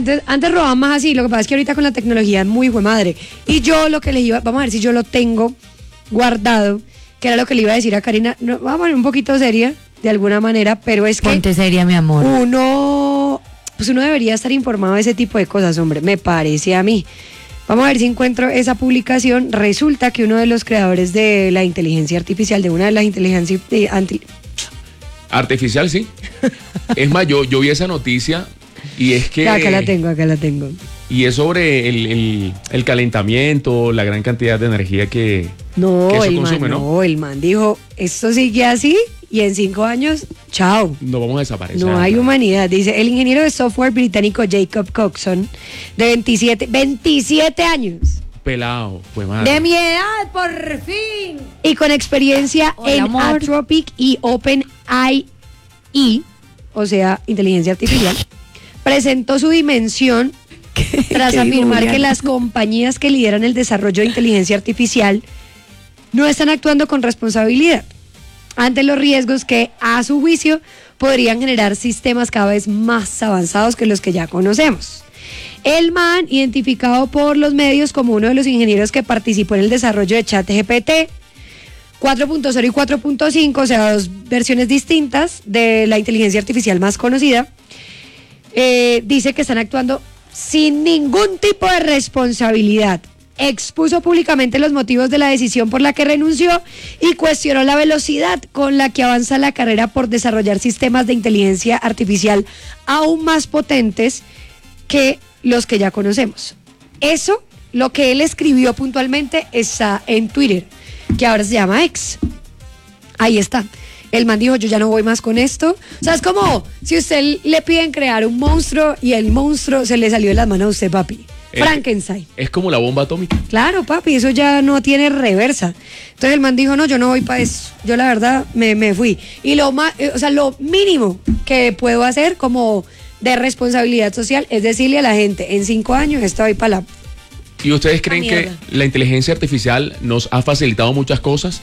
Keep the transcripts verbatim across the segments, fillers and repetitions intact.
antes, antes robaban más así, lo que pasa es que ahorita con la tecnología es muy hijo de madre. Y yo lo que le iba, vamos a ver si yo lo tengo guardado, que era lo que le iba a decir a Karina, no, vamos a poner un poquito seria, de alguna manera, pero es que... Ponte seria, mi amor. Uno, pues uno debería estar informado de ese tipo de cosas, hombre, me parece a mí. Vamos a ver si encuentro esa publicación. Resulta que uno de los creadores de la inteligencia artificial, de una de las inteligencias eh, anti... Artificial, sí. Es más, yo, yo vi esa noticia y es que... Acá la tengo, acá la tengo. Y es sobre el, el, el calentamiento, la gran cantidad de energía que, no, que eso el consume, man, ¿no? No, el man dijo, esto sigue así y en cinco años, chao. No vamos a desaparecer. No hay humanidad. Dice, el ingeniero de software británico Jacob Coxon, de veintisiete, veintisiete años. Pelado, pues madre. De mi edad, por fin. Y con experiencia Hola, en amor. Anthropic y OpenAI, o sea, inteligencia artificial, presentó su dimensión tras afirmar Julián? que las compañías que lideran el desarrollo de inteligencia artificial no están actuando con responsabilidad ante los riesgos que, a su juicio, podrían generar sistemas cada vez más avanzados que los que ya conocemos. El man, identificado por los medios como uno de los ingenieros que participó en el desarrollo de ChatGPT cuatro punto cero y cuatro punto cinco, o sea, dos versiones distintas de la inteligencia artificial más conocida, eh, dice que están actuando sin ningún tipo de responsabilidad. Expuso públicamente los motivos de la decisión por la que renunció y cuestionó la velocidad con la que avanza la carrera por desarrollar sistemas de inteligencia artificial aún más potentes que los que ya conocemos. Eso, lo que él escribió puntualmente, está en Twitter, que ahora se llama X. Ahí está. El man dijo, yo ya no voy más con esto. O sea, es como si usted le piden crear un monstruo y el monstruo se le salió de las manos a usted, papi. Eh, Frankenstein. Es como la bomba atómica. Claro, papi, eso ya no tiene reversa. Entonces el man dijo, no, yo no voy para eso. Yo la verdad me, me fui. Y lo más, o sea, lo mínimo que puedo hacer como de responsabilidad social es decirle a la gente, en cinco años estoy para la... ¿Y ustedes creen que la inteligencia artificial nos ha facilitado muchas cosas?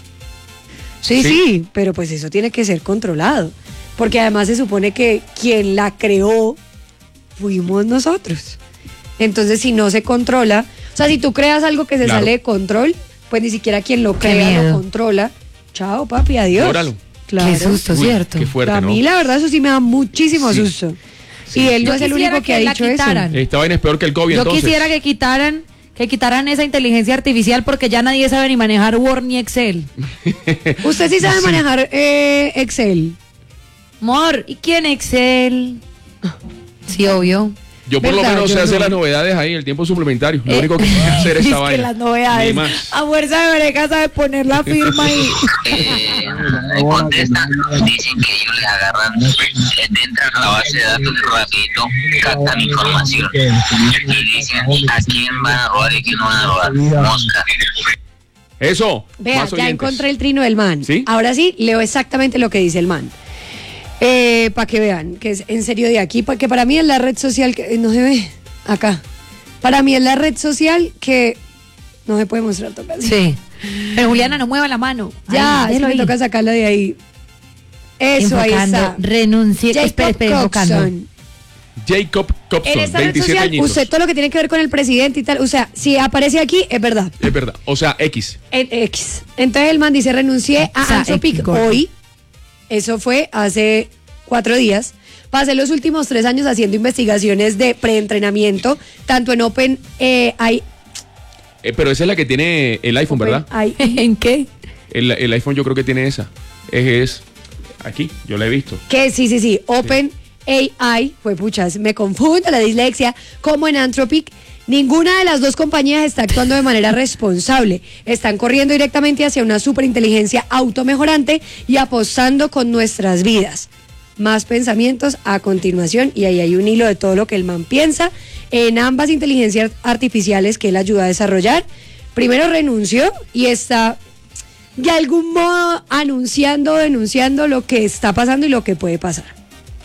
Sí, sí, Sí. pero pues eso tiene que ser controlado. Porque además se supone que quien la creó fuimos nosotros. Entonces, si no se controla, o sea, si tú creas algo que se Claro. sale de control, pues ni siquiera quien lo Qué crea miedo. lo controla. Chao, papi, adiós. Llóralo. Claro. Qué susto, Uy, ¿cierto? qué fuerte, A ¿no? mí la verdad eso sí me da muchísimo Sí. susto. Sí, y él sí. no Yo es el quisiera único que, que ha la dicho quitaran. eso. Esta vaina es peor que el COVID, Yo entonces. quisiera que quitaran, que quitaran esa inteligencia artificial porque ya nadie sabe ni manejar Word ni Excel. Usted sí sabe manejar eh, Excel. Amor, ¿y quién Excel? Sí, obvio. Yo por lo ¿Verdad? menos Yo sé hacer no. las novedades ahí, el tiempo suplementario. Lo Eh, único que sé hacer es Es esta que vaina. las novedades. Ni más. A fuerza de breca sabe poner la firma y... eh, le contestan, dicen que ellos le agarran, eh, entran a la base de datos rapidito, captan información y dicen a quién van a robar y quién no van a robar. Mosca. Eso. Vea, más ya oyentes. encontré el trino del man. ¿Sí? Ahora sí, leo exactamente lo que dice el man. Eh, para que vean, que es en serio de aquí, porque para mí es la red social que no se ve acá. Para mí es la red social que no se puede mostrar tocar. Sí. Pero Juliana, no mueva la mano. Ya, Ahí, es que déjelo me ahí. toca sacarlo de ahí. Eso, ahí Enfocando, está. renuncié. Espera, Jacob espera, enfocando. Coxon. Jacob En Copson, esta red veintisiete social, añitos. usted todo lo que tiene que ver con el presidente y tal, o sea, si aparece aquí, es verdad. Es verdad. O sea, X. En X. Entonces el man dice, renuncié O sea, a Anthropic X, gordo. hoy. Eso fue hace cuatro días. Pasé los últimos tres años haciendo investigaciones de preentrenamiento, tanto en Open eh, I- Eh, pero esa es la que tiene el iPhone, ¿verdad? OpenAI. ¿En qué? El, el iPhone yo creo que tiene esa. Es, es aquí, yo la he visto. Que sí, sí, sí. Open A I, fue puchas, me confundo la dislexia, como en Anthropic. Ninguna de las dos compañías está actuando de manera responsable. Están corriendo directamente hacia una superinteligencia automejorante y apostando con nuestras vidas. Más pensamientos a continuación, y ahí hay un hilo de todo lo que el man piensa en ambas inteligencias artificiales que él ayuda a desarrollar. Primero renunció y está de algún modo anunciando, denunciando lo que está pasando y lo que puede pasar.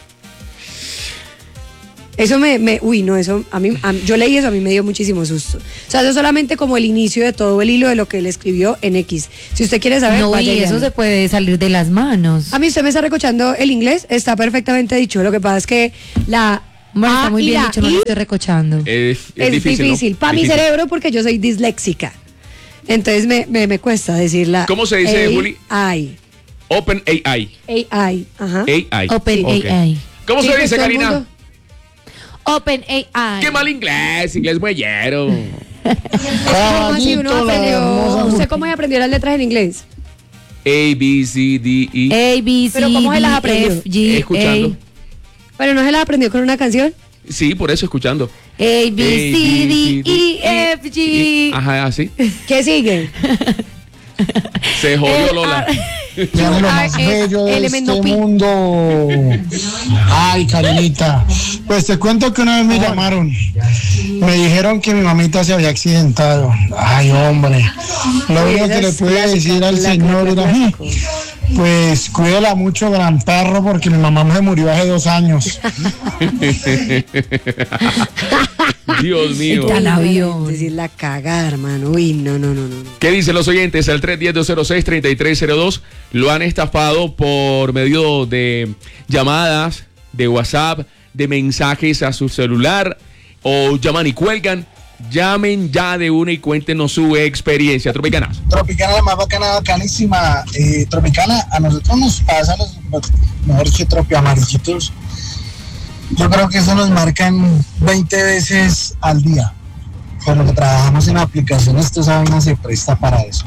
Eso me, me uy, no, eso, a mí, a, yo leí eso, a mí me dio muchísimo susto. O sea, eso es solamente como el inicio de todo el hilo de lo que él escribió en X. Si usted quiere saber, No, vaya y y eso léalo. se puede salir de las manos. A mí usted me está recochando el inglés, está perfectamente dicho. Lo que pasa es que la Bueno, está Ah, muy bien mira, dicho, no y- lo estoy recochando. Es, Es difícil, difícil, ¿no? para mi Difícil. cerebro porque yo soy disléxica. Entonces me, me, me cuesta decirla. ¿Cómo se dice, Juli? A I. Open A I. A I. Ajá. A I. Open Ok. A I. ¿Cómo Sí, se pues dice, todo el Karina? mundo- Open A I. Qué mal inglés, inglés muellero. ¿Cómo así uno aprendió? ¿Usted cómo se aprendió las letras en inglés? A, B, C, D, E. A, B, C, Pero ¿cómo se las D, aprendió? F, G, Escuchando. Pero no se las aprendió con una canción. Sí, por eso escuchando. A, B, C, D, E, F, E. G. Ajá, así. ¿Qué sigue? Se jodió El Lola. ar- Ya lo Ah, más eh, bello de elemento este pi. mundo. Ay, Karinita. Pues te cuento que una vez me llamaron. Me dijeron que mi mamita se había accidentado. Ay, hombre. Lo único que le pude decir al señor era, "Mm, pues cuídela mucho, gran perro, porque mi mamá se murió hace dos años." Dios mío. Está al avión. Decir la cagada, hermano. Uy, no, no, no, no. no. ¿Qué dicen los oyentes? Al tres uno cero, dos cero seis, tres tres cero dos lo han estafado por medio de llamadas, de WhatsApp, de mensajes a su celular o llaman y cuelgan. Llamen ya de una y cuéntenos su experiencia. Tropicanas. Tropicana, la más bacana, bacanísima. Eh, Tropicana, a nosotros nos pasa, los, mejor dicho, tropi amarillitos. Yo creo que eso nos marcan veinte veces al día. Por lo que trabajamos en aplicaciones, esta vaina se presta para eso.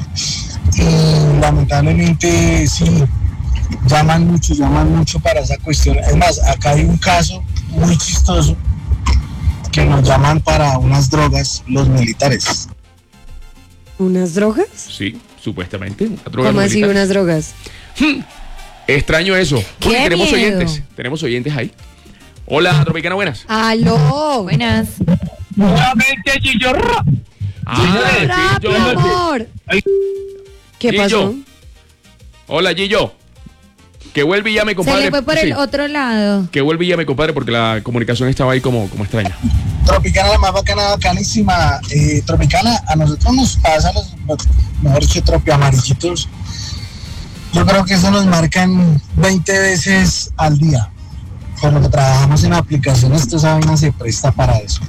Y lamentablemente, sí, llaman mucho, llaman mucho para esa cuestión. Es más, acá hay un caso muy chistoso que nos llaman para unas drogas los militares. ¿Unas drogas? Sí, supuestamente. una droga ¿Cómo así militar. unas drogas? Extraño eso. ¡Qué Oye, tenemos miedo! oyentes. Tenemos oyentes ahí. Hola, Tropicana, buenas. ¡Aló! Buenas. Nuevamente, Chillorro. Ah, ¡Rápido, Gillo. amor! ¿Qué Gillo. pasó? Hola, Gillo. Que vuelve y llame, compadre. Se le fue por Sí, el otro lado. que vuelve y llame, compadre, porque la comunicación estaba ahí como, como extraña. Tropicana, la más bacana, bacanísima. Eh, Tropicana, a nosotros nos pasa, los, mejor dicho, tropi amarillitos. Yo creo que eso nos marcan veinte veces al día. Por lo que trabajamos en aplicaciones, esta vaina se presta para eso.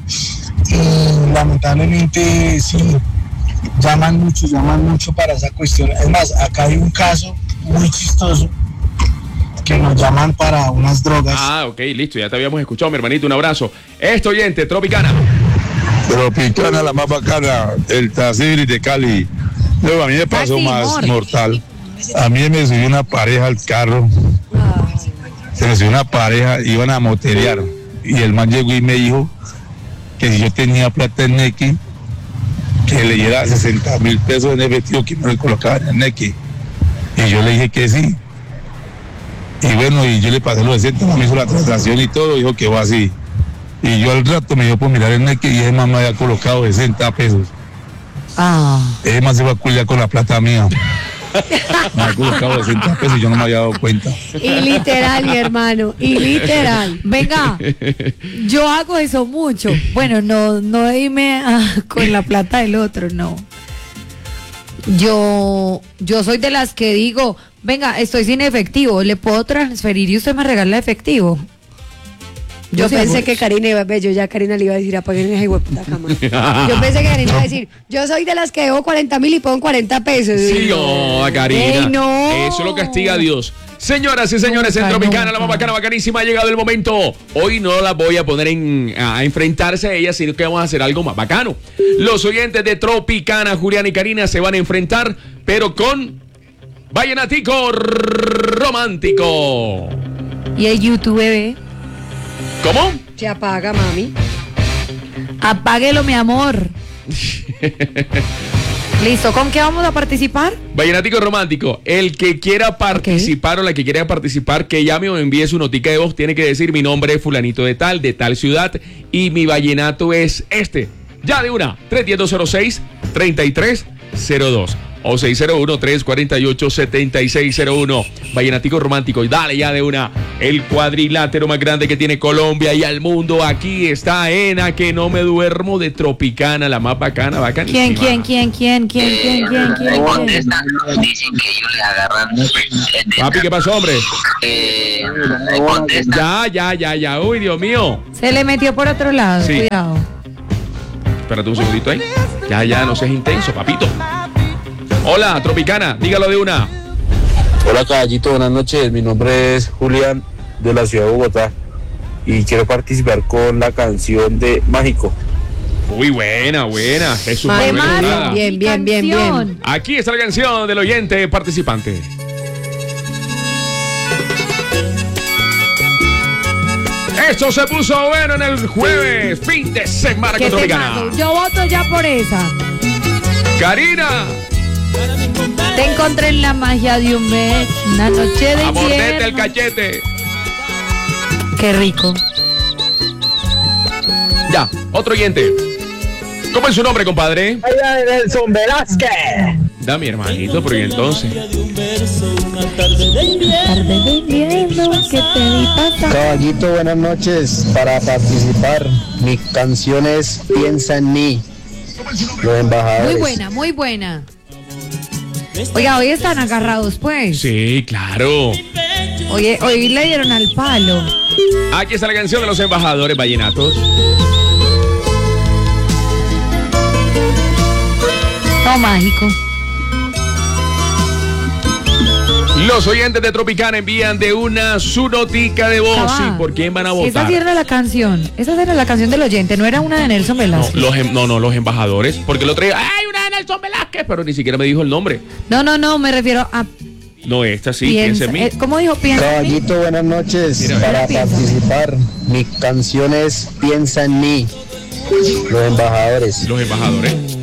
Y lamentablemente, sí, llaman mucho, llaman mucho para esa cuestión. Es más, acá hay un caso muy chistoso que nos llaman para unas drogas. Ah, ok, listo, ya te habíamos escuchado, mi hermanito, un abrazo. Este oyente, Tropicana. Tropicana, la más bacana, el Taziri de Cali. Luego a mí me pasó Taxi, más amor. mortal. A mí me subió una pareja al carro. Se me subió una pareja, iban a moterear. Y el man llegó y me dijo que si yo tenía plata en Nequi, que le diera sesenta mil pesos en efectivo que no le colocaba en el Nequi. Y yo le dije que sí. Y bueno, y yo le pasé los sesenta, me hizo la transacción y todo, dijo que va así. Y yo al rato me dio por mirar el Nequi y ese man me había colocado sesenta pesos. Ah. Ese man se va a culiar con la plata mía. Me había colocado sesenta pesos y yo no me había dado cuenta. Y literal, mi hermano. Y literal. Venga, yo hago eso mucho. Bueno, no, no de irme a- con la plata del otro, no. Yo, yo soy de las que digo, venga, estoy sin efectivo, ¿le puedo transferir y usted me regala efectivo? Yo sí pensé hago que eso. Karina iba a ver, yo ya Karina le iba a decir, apaguen esa hueputa cama. Yo pensé que Karina iba a decir, yo soy de las que debo cuarenta mil y pongo cuarenta pesos. Sí, oh, Karina. Ey, no. Eso lo castiga a Dios. Señoras y señores, en Nunca, Tropicana, la nunca. más bacana, bacanísima, ha llegado el momento. Hoy no la voy a poner en, a enfrentarse a ella, sino que vamos a hacer algo más bacano. Los oyentes de Tropicana, Julián y Karina, se van a enfrentar, pero con Vallenatico Romántico. Y el YouTube, bebé, ¿Cómo? Se apaga, mami. apáguelo, mi amor. Listo, ¿con qué vamos a participar? Vallenático Romántico, el que quiera participar o la que quiera participar, que llame o envíe su notica de voz, tiene que decir mi nombre es fulanito de tal, de tal ciudad, y mi vallenato es este. Ya de una, tres uno cero, dos cero seis, tres tres cero dos. o seis cero uno, tres cuatro ocho, siete seis cero uno. Vallenatico romántico. Y dale ya de una. El cuadrilátero más grande que tiene Colombia y al mundo. Aquí está Ena, que no me duermo, de Tropicana, la más bacana, bacanísima. ¿Quién, quién, quién, quién, quién, quién, quién, quién? Me contestan, dicen que ellos les agarran. Papi, ¿qué pasó, hombre? Eh, me contestan. Ya, ya, ya, ya. Uy, Dios mío. Se le metió por otro lado, Sí. cuidado. Espérate un segundito ahí. Ya, ya, no seas intenso, papito. Hola, Tropicana, dígalo de una. Hola Caballito, buenas noches. Mi nombre es Julián de la ciudad de Bogotá y quiero participar con la canción de Mágico. Uy, buena, buena. Es súper Ay, buena. Mario, bien, bien, bien, bien. Canción. Aquí está la canción del oyente participante. Esto se puso bueno en el jueves, fin de semana ¿Qué con te Tropicana. mando? Yo voto ya por esa. Karina, Te encontré en la magia de un mes, una noche de a morderte el invierno. cachete. Qué rico. Ya, otro oyente. ¿Cómo es su nombre, compadre? Nelson Velázquez. Da mi hermanito, pero ¿y entonces? Tarde de invierno que te vi pasar. Caballito, buenas noches. Para participar, mi canción es Piensa en mí. Los embajadores. Muy buena, muy buena. Oiga, hoy están agarrados, pues. Sí, claro. Oye, hoy le dieron al palo. Aquí está la canción de los embajadores vallenatos. No, mágico. Los oyentes de Tropicana envían de una su notica de voz. Cabá, ¿Y por quién van a Esa votar? sí era la canción. Esa era la canción del oyente, no era una de Nelson No, Velázquez. los, em- no, no, los embajadores. Porque el otro día, ¡ay, una de Nelson Velázquez! Pero ni siquiera me dijo el nombre. No, no, no, me refiero a No, esta sí, piensa. piensa en mí. eh, ¿Cómo dijo? Piensa en mí. Caballito, buenas noches. Mira, Para mira. participar, mi canción es Piensa en mí. Los embajadores. Los embajadores.